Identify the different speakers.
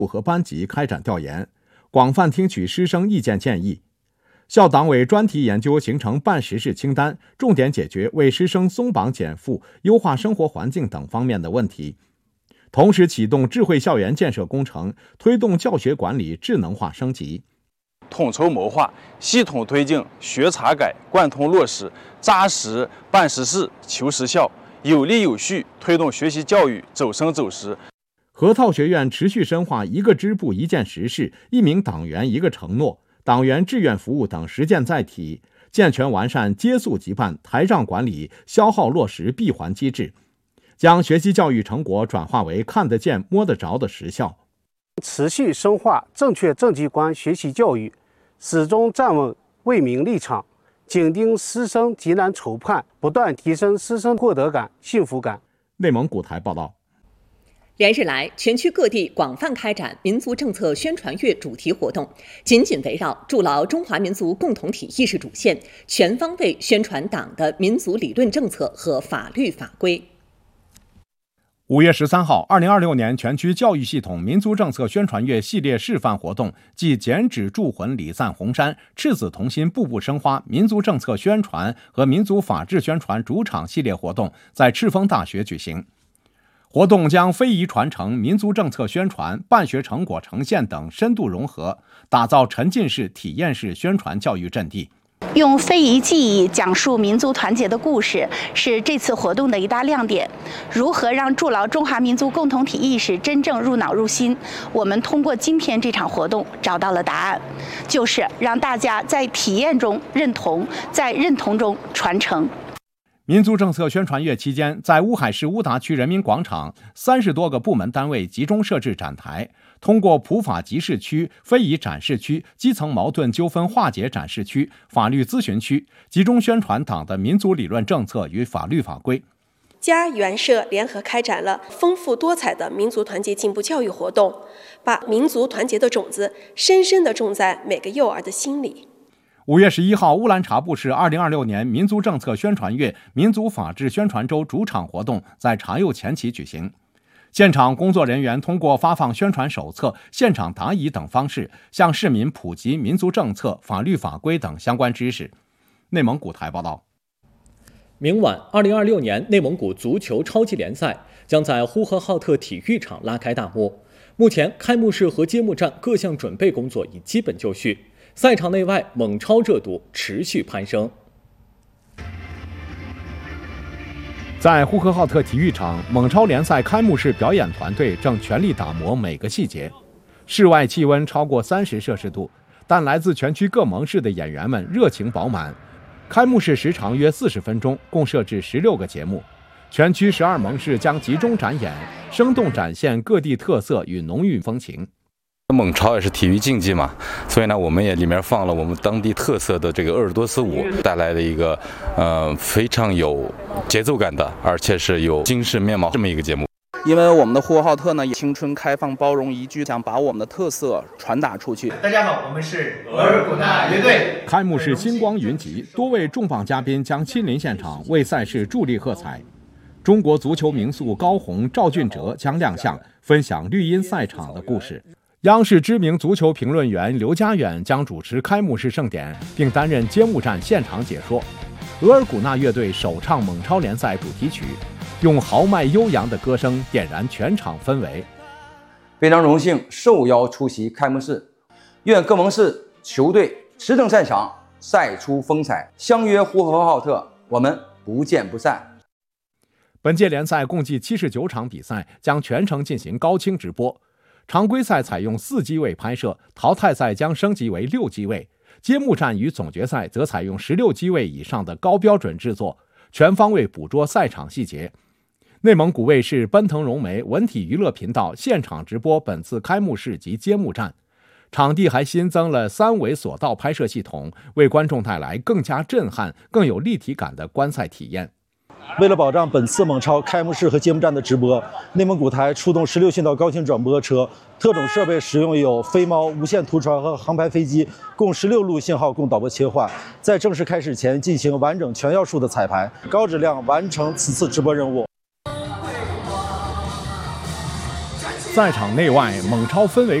Speaker 1: 和班级开展调研，广泛听取师生意见建议。校党委专题研究形成办实事清单，重点解决为师生松绑减负、优化生活环境等方面的问题。同时启动智慧校园建设工程，推动教学管理智能化升级。
Speaker 2: 统筹谋划，系统推进学查改，贯通落实，扎实办实事、求实效，有力有序推动学习教育走深走实。
Speaker 1: 河套学院持续深化一个支部一件实事、一名党员一个承诺、党员志愿服务等实践载体，健全完善接诉即办、台账管理、消耗落实闭环机制，将学习教育成果转化为看得见、摸得着的实效。
Speaker 3: 持续深化正确政绩观学习教育，始终站稳为民立场，紧盯师生急难愁盼，不断提升师生获得感、幸福感。
Speaker 1: 内蒙古台报道。
Speaker 4: 连日来，全区各地广泛开展民族政策宣传月主题活动，紧紧围绕筑牢中华民族共同体意识主线，全方位宣传党的民族理论政策和法律法规。
Speaker 1: 5月13号，2026年全区教育系统民族政策宣传月系列示范活动暨剪纸铸魂礼赞红山、赤子同心步步生花民族政策宣传和民族法治宣传主场系列活动在赤峰大学举行。活动将非遗传承、民族政策宣传、办学成果呈现等深度融合，打造沉浸式、体验式宣传教育阵地。
Speaker 5: 用非遗技艺讲述民族团结的故事，是这次活动的一大亮点。如何让筑牢中华民族共同体意识真正入脑入心？我们通过今天这场活动找到了答案，就是让大家在体验中认同，在认同中传承。
Speaker 1: 民族政策宣传月期间，在乌海市乌达区人民广场30多个部门单位集中设置展台，通过普法集市区、非遗展示区、基层矛盾纠纷化解展示区、法律咨询区，集中宣传党的民族理论政策与法律法规。
Speaker 6: 家园社联合开展了丰富多彩的民族团结进步教育活动，把民族团结的种子深深地种在每个幼儿的心里。
Speaker 1: 5月11号，乌兰察布市2026年民族政策宣传月民族法治宣传周主场活动在茶釉前旗举行。现场工作人员通过发放宣传手册、现场答疑等方式，向市民普及民族政策、法律法规等相关知识。内蒙古台报道。
Speaker 7: 明晚，2026年内蒙古足球超级联赛将在呼和浩特体育场拉开大幕。目前，开幕式和揭幕战各项准备工作已基本就绪。赛场内外蒙超热度持续攀升。
Speaker 1: 在呼和浩特体育场，蒙超联赛开幕式表演团队正全力打磨每个细节。室外气温超过30摄氏度，但来自全区各盟市的演员们热情饱满。开幕式时长约40分钟，共设置16个节目。全区12盟市将集中展演，生动展现各地特色与浓郁风情。
Speaker 8: 蒙超也是体育竞技嘛，所以呢，我们也里面放了我们当地特色的这个鄂尔多斯舞，带来的一个非常有节奏感的，而且是有精神面貌这么一个节目。
Speaker 9: 因为我们的呼和浩特呢，青春开放包容宜居，想把我们的特色传达出去。
Speaker 10: 大家好，我们是额尔古纳乐队。
Speaker 1: 开幕式星光云集，多位重磅嘉宾将亲临现场为赛事助力喝彩。中国足球名宿高洪、赵俊哲将亮相，分享绿茵赛场的故事。央视知名足球评论员刘佳远将主持开幕式盛典，并担任揭幕战现场解说。额尔古纳乐队首唱蒙超联赛主题曲，用豪迈悠扬的歌声点燃全场氛围。
Speaker 11: 非常荣幸受邀出席开幕式，愿各盟市球队持正赛场，赛出风采，相约呼和浩特，我们不见不散。
Speaker 1: 本届联赛共计79场比赛，将全程进行高清直播。常规赛采用4机位拍摄，淘汰赛将升级为6机位，揭幕战与总决赛则采用16机位以上的高标准制作，全方位捕捉赛场细节。内蒙古卫视、奔腾融媒、文体娱乐频道现场直播本次开幕式及揭幕战，场地还新增了3维索道拍摄系统，为观众带来更加震撼、更有立体感的观赛体验。
Speaker 12: 为了保障本次蒙超开幕式和揭幕战的直播，内蒙古台出动16讯道高清转播车，特种设备使用有飞猫、无线图传和航拍飞机，共16路信号供导播切换。在正式开始前进行完整全要素的彩排，高质量完成此次直播任务。
Speaker 1: 赛场内外猛超氛围